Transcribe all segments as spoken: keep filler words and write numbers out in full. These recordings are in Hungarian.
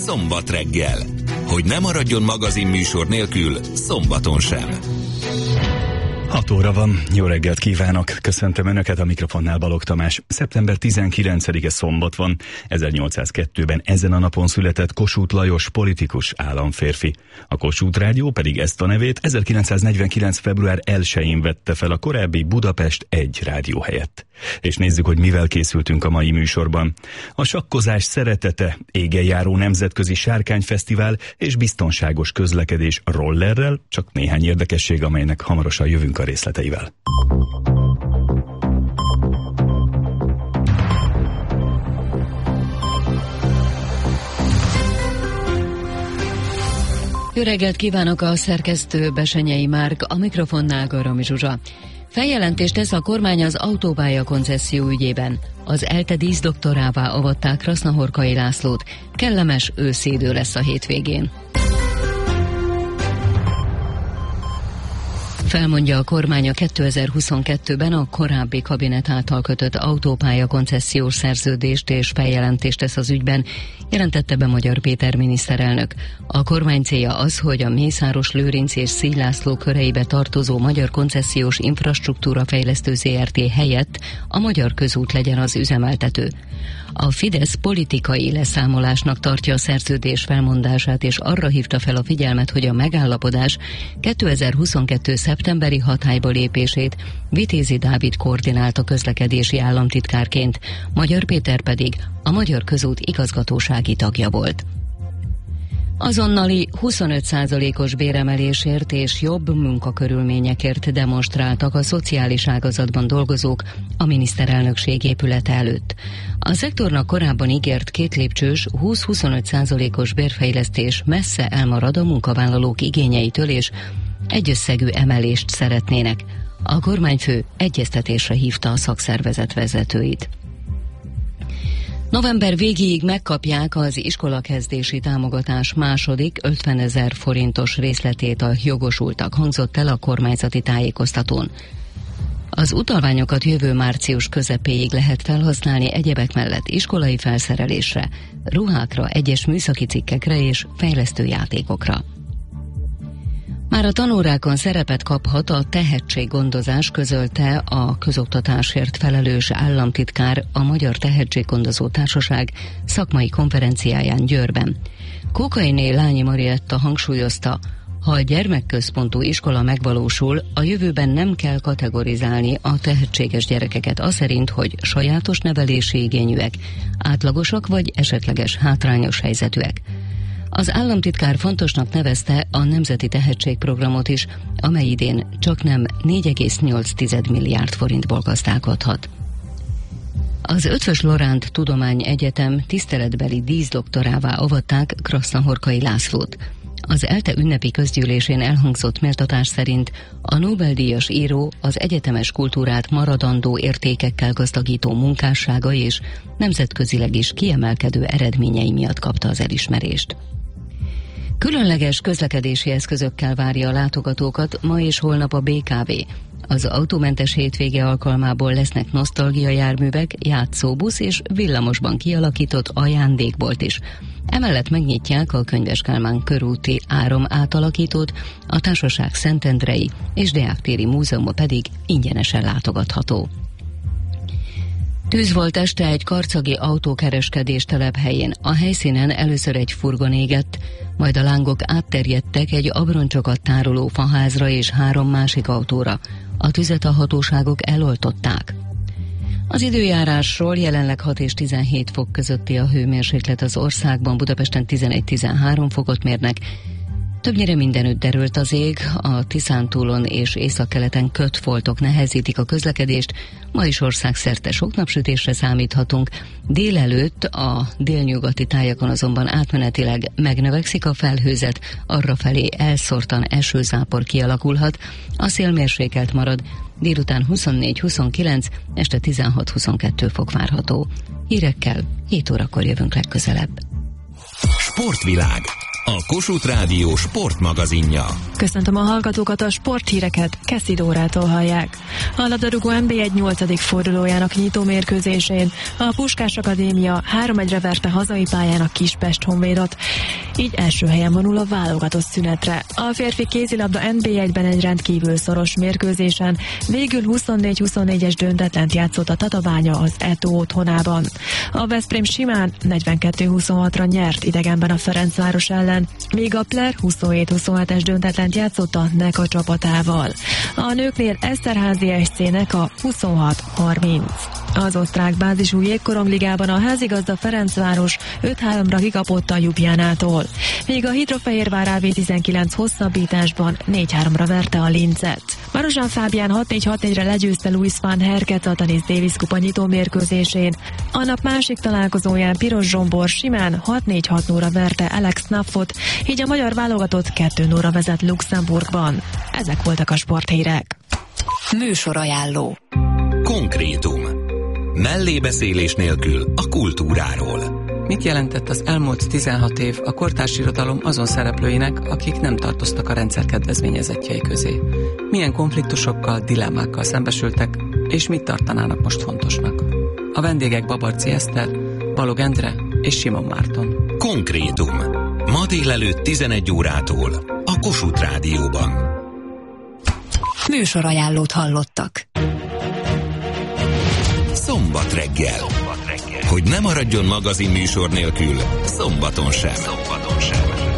Szombat reggel. Hogy ne maradjon magazin műsor nélkül, szombaton sem. hat óra van, jó reggelt kívánok, köszöntöm Önöket, a mikrofonnál Balogh Tamás. szeptember tizenkilencedike szombat van, ezernyolcszázkettőben ezen a napon született Kossuth Lajos politikus, államférfi. A Kossuth Rádió pedig ezt a nevét ezerkilencszáznegyvenkilenc február elsején vette fel a korábbi Budapest egy rádió helyett. És nézzük, hogy mivel készültünk a mai műsorban. A sakkozás szeretete, égen járó nemzetközi sárkányfesztivál és biztonságos közlekedés rollerrel, csak néhány érdekesség, amelynek hamarosan jövünk a részleteivel. Jó reggelt kívánok, a szerkesztő Besenyei Márk, a mikrofonnál Garomi Zsuzsa. Feljelentést tesz a kormány az autópálya koncesszió ügyében. Az ELTE díszdoktorává avatták Krasznahorkai Lászlót. Kellemes őszi idő lesz a hétvégén. Felmondja a kormány a kétezer-huszonkettőben a korábbi kabinet által kötött autópálya koncesziós szerződést, és feljelentést tesz az ügyben, jelentette be Magyar Péter miniszterelnök. A kormány célja az, hogy a Mészáros Lőrinc és Széll László köreibe tartozó Magyar Koncesziós Infrastruktúra Fejlesztő zé er té helyett a Magyar Közút legyen az üzemeltető. A Fidesz politikai leszámolásnak tartja a szerződés felmondását, és arra hívta fel a figyelmet, hogy a megállapodás kétezer-huszonkettő szeptemberi hatályba lépését Vitézi Dávid koordinálta közlekedési államtitkárként, Magyar Péter pedig a Magyar Közút igazgatósági tagja volt. Azonnali huszonöt százalékos béremelésért és jobb munkakörülményekért demonstráltak a szociális ágazatban dolgozók a miniszterelnökség épülete előtt. A szektornak korábban ígért két lépcsős húsz-huszonöt százalékos bérfejlesztés messze elmarad a munkavállalók igényeitől, és egyösszegű emelést szeretnének. A kormányfő egyeztetésre hívta a szakszervezet vezetőit. November végéig megkapják az iskolakezdési támogatás második ötvenezer forintos részletét a jogosultak, hangzott el a kormányzati tájékoztatón. Az utalványokat jövő március közepéig lehet felhasználni egyebek mellett iskolai felszerelésre, ruhákra, egyes műszaki cikkekre és fejlesztő játékokra. Már a tanórákon szerepet kaphat a tehetséggondozás, közölte a közoktatásért felelős államtitkár a Magyar Tehetséggondozó Társaság szakmai konferenciáján Győrben. Kókainé Lányi Marietta hangsúlyozta, ha a gyermekközpontú iskola megvalósul, a jövőben nem kell kategorizálni a tehetséges gyerekeket aszerint, hogy sajátos nevelési igényűek, átlagosak vagy esetleges hátrányos helyzetűek. Az államtitkár fontosnak nevezte a Nemzeti Tehetségprogramot is, amely idén csaknem négy egész nyolc milliárd forintból gazdálkodhat. Az Eötvös Loránd Tudományegyetem tiszteletbeli díszdoktorává avatták Krasznahorkai Lászlót. Az ELTE ünnepi közgyűlésén elhangzott méltatás szerint a Nobel-díjas író az egyetemes kultúrát maradandó értékekkel gazdagító munkássága és nemzetközileg is kiemelkedő eredményei miatt kapta az elismerést. Különleges közlekedési eszközökkel várja a látogatókat ma és holnap a bé ká vé. Az autómentes hétvége alkalmából lesznek nosztalgia járművek, játszóbusz és villamosban kialakított ajándékbolt is. Emellett megnyitják a Könyves Kálmán körúti áram átalakítót, a Társaság Szentendrei és Deák-téri múzeuma pedig ingyenesen látogatható. Tűz volt este egy karcagi autókereskedés telephelyén. A helyszínen először egy furgon égett, majd a lángok átterjedtek egy abroncsokat tároló faházra és három másik autóra. A tüzet a hatóságok eloltották. Az időjárásról: jelenleg hat és tizenhét fok közötti a hőmérséklet az országban, Budapesten tizenegy-tizenhárom fokot mérnek. Többnyire mindenütt derült az ég, a Tiszántúlon és északkeleten kötfoltok nehezítik a közlekedést, ma is országszerte sok napsütésre számíthatunk. Délelőtt a délnyugati tájakon azonban átmenetileg megnövekszik a felhőzet, arrafelé elszórtan esőzápor kialakulhat, a szél mérsékelt marad, délután huszonnégy-huszonkilenc, este tizenhat-huszonkettő fok várható. Hírekkel hét órakor jövünk legközelebb. Sportvilág. a Kossuth Rádió sportmagazinja. Köszöntöm a hallgatókat, a sporthíreket Keszi Dórától hallják. A labdarúgó en bé egy nyolcadik fordulójának nyitó mérkőzésén a Puskás Akadémia három egyre verte hazai pályán a Kispest Honvédot. Így első helyen vonul a válogatott szünetre. A férfi kézilabda en bé egyben egy rendkívül szoros mérkőzésen végül huszonnégy huszonnégyes döntetlent játszott a Tatabánya az Eto otthonában. A Veszprém simán negyvenkettő huszonhatra nyert idegenben a Ferencváros ellen, míg a Pler huszonhét huszonhetes döntetlent játszott a Neka csapatával. A nőknél Eszterházi es cé-nek a huszonhat harminc. Az osztrák bázisú jégkorongligában a házigazda Ferencváros öt háromra kikapott a Ljubljánától, míg a Hidrofehérvár á vé tizenkilenc hosszabbításban négy háromra verte a Linzet. Marozsán Fábián hat négy hat négyre legyőzte Louis van Herket a Tennis Davis kupa nyitó mérkőzésén. A nap másik találkozóján Piros Zsombor simán hat négy hat nullra verte Alex Knappot, így a magyar válogatott kettő nullra vezet Luxemburgban. Ezek voltak a sporthírek. Műsorajánló. Konkrétum. Mellébeszélés nélkül a kultúráról. Mit jelentett az elmúlt tizenhat év a kortárs irodalom azon szereplőinek, akik nem tartoztak a rendszer kedvezményezettjei közé? Milyen konfliktusokkal, dilemmákkal szembesültek, és mit tartanának most fontosnak? A vendégek Babarczy Eszter, Balog Endre és Simon Márton. Konkrétum. Ma délelőtt tizenegy órától a Kossuth Rádióban. Műsorajánlót hallottak. Szombat reggel. Hogy ne maradjon magazin műsor nélkül, szombaton sem. Szombaton sem.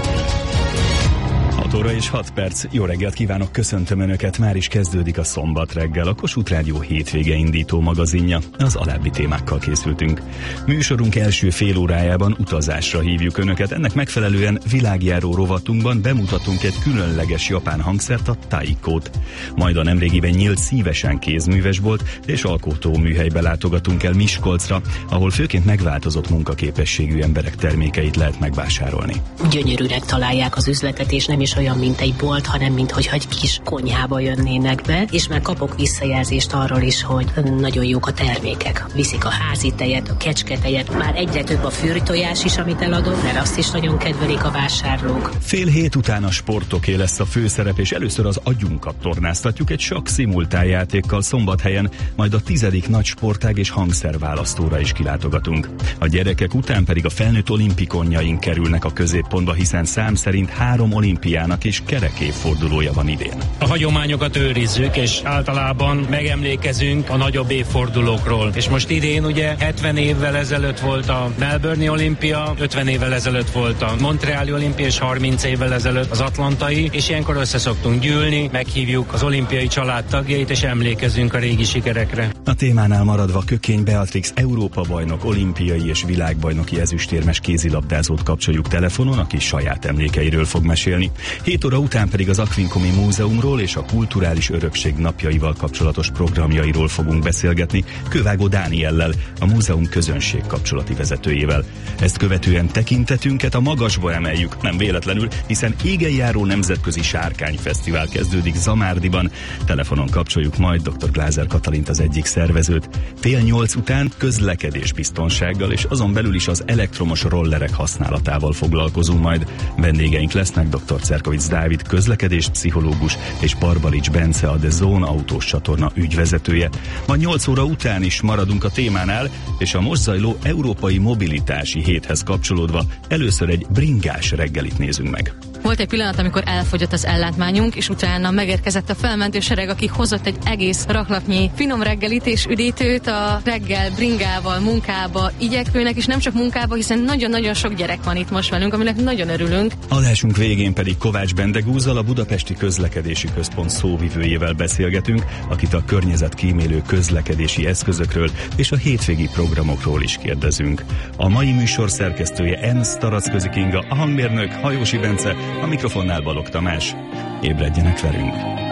hat óra és hat perc. Jó reggelt kívánok, köszöntöm Önöket. Már is kezdődik a Szombat reggel, a Kossuth Rádió hétvége indító magazinja. Az alábbi témákkal készültünk. Műsorunk első fél órájában utazásra hívjuk Önöket. Ennek megfelelően világjáró rovatunkban bemutatunk egy különleges japán hangszert, a taikót. Majd a nemrégiben nyílt Szívesen kézművesbolt és alkotó műhelybe látogatunk el Miskolcra, ahol főként megváltozott munkaképességű emberek termékeit lehet megvásárolni. Gyönyörűnek találják az üzletet, és nem is olyan, mint egy bolt, hanem mintha egy kis konyhába jönnének be, és már kapok visszajelzést arról is, hogy nagyon jók a termékek. Viszik a házi tejet, a kecsketejet, már egyre több a fűrtojás is, amit eladok, mert azt is nagyon kedvelik a vásárlók. Fél hét után a sportoké lesz a főszerep, és először az agyunkat tornáztatjuk egy sakk szimultánjátékkal Szombathelyen, majd a tizedik nagy sportág és hangszerválasztóra is kilátogatunk. A gyerekek után pedig a felnőtt olimpikonjaink kerülnek a középpontba, hiszen szám szerint három olimpiának és kerekévfordulója van idén. A hagyományokat őrizzük, és általában megemlékezünk a nagyobb évfordulókról. És most idén ugye hetven évvel ezelőtt volt a Melbourne olimpia, ötven évvel ezelőtt volt a Montreali olimpia, és harminc évvel ezelőtt az atlantai, és ilyenkor össze szoktunk gyűlni, meghívjuk az olimpiai család tagjait, és emlékezünk a régi sikerekre. A témánál maradva Kökény Beatrix Európa-bajnok, olimpiai és világbajnoki ezüstérmes kézilabdázót kapcsoljuk telefonon, aki saját emlékeiről fog mesélni. hét óra után pedig az Aquincumi Múzeumról és a kulturális örökség napjaival kapcsolatos programjairól fogunk beszélgetni Kővágó Dániellel, a múzeum közönség kapcsolati vezetőjével. Ezt követően tekintetünket a magasba emeljük, nem véletlenül, hiszen égenjáró nemzetközi sárkányfesztivál kezdődik Zamárdiban. Telefonon kapcsoljuk majd dr. Glázer Katalint, az egyik szervezőt. Fél nyolc után közlekedésbiztonsággal és azon belül is az elektromos rollerek használatával foglalkozunk majd. Vendégeink lesznek dr. Cerkovics Dávid, közlekedés pszichológus, és Barbalics Bence, a The Zone autós csatorna ügyvezetője. Ma nyolc óra után is maradunk a témánál, és a most zajló európai mobilitási héthez kapcsolódva először egy bringás reggelit nézünk meg. Volt egy pillanat, amikor elfogyott az ellátmányunk, és utána megérkezett a felmentő sereg, aki hozott egy egész raklatnyi finom reggelit és üdítőt a reggel bringával, munkába igyekvőnek, és nem csak munkába, hiszen nagyon-nagyon sok gyerek van itt most velünk, aminek nagyon örülünk. Adásunk végén pedig Kovács Bendegúzzal, a Budapesti Közlekedési Központ szóvivőjével beszélgetünk, akit a környezetkímélő közlekedési eszközökről és a hétvégi programokról is kérdezünk. A mai műsor szerkesztője Ernst Taracközi Kinga, a hangmérnök Hajósi Bence, a mikrofonnál Balog Tamás. Ébredjenek velünk!